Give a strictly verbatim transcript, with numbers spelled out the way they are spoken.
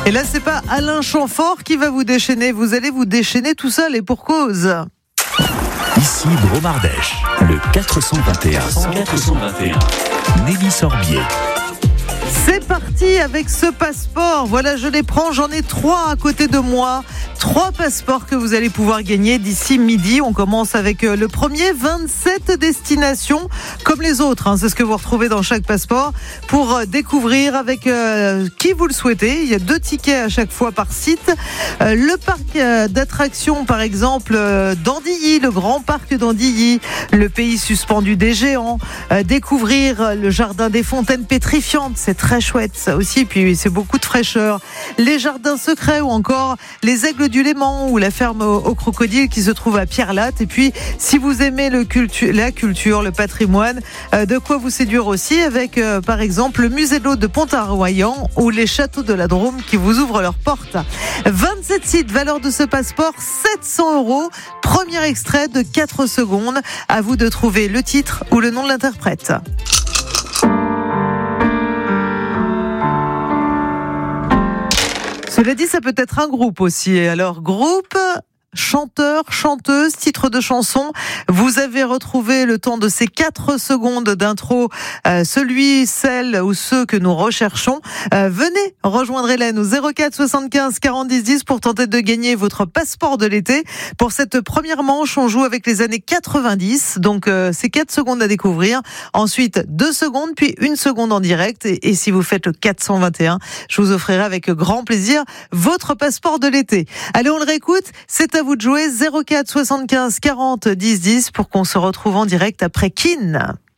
Et là, c'est pas Alain Chamfort qui va vous déchaîner, vous allez vous déchaîner tout seul et pour cause. Ici Bromardèche, le quatre cent vingt et un. quatre cent vingt et un. Nelly Sorbier. C'est parti avec ce passeport. Voilà, je les prends. J'en ai trois à côté de moi. Trois passeports que vous allez pouvoir gagner d'ici midi. On commence avec le premier, vingt-sept destinations comme les autres. Hein. C'est ce que vous retrouvez dans chaque passeport pour découvrir avec euh, qui vous le souhaitez. Il y a deux tickets à chaque fois par site. Euh, le parc euh, d'attractions, par exemple, euh, d'Andilly, le grand parc d'Andilly, le pays suspendu des géants. Euh, découvrir le jardin des fontaines pétrifiantes. C'est très chouette ça aussi, puis c'est beaucoup de fraîcheur. Les jardins secrets ou encore les aigles du Léman ou la ferme aux, aux crocodiles qui se trouve à Pierre-Latte. Et puis si vous aimez le cultu- la culture, le patrimoine, euh, de quoi vous séduire aussi avec euh, par exemple le musée de l'eau de Pont-à-Royan ou les châteaux de la Drôme qui vous ouvrent leurs portes. vingt-sept sites, valeur de ce passeport sept cents euros. Premier extrait de quatre secondes. À vous de trouver le titre ou le nom de l'interprète. Cela dit, ça peut être un groupe aussi. Alors, groupe, chanteur, chanteuse, titre de chanson. Vous avez retrouvé le temps de ces quatre secondes d'intro, euh, celui, celle ou ceux que nous recherchons. Euh, venez rejoindre Hélène au zéro quatre soixante-quinze quarante dix dix pour tenter de gagner votre passeport de l'été. Pour cette première manche, on joue avec les années quatre-vingt-dix. Donc, euh, c'est quatre secondes à découvrir. Ensuite, deux secondes, puis une seconde en direct. Et, et si vous faites le quatre cent vingt et un, je vous offrirai avec grand plaisir votre passeport de l'été. Allez, on le réécoute. C'est à vous de jouer. zéro quatre soixante-quinze quarante dix dix pour qu'on se retrouve en direct après Kin.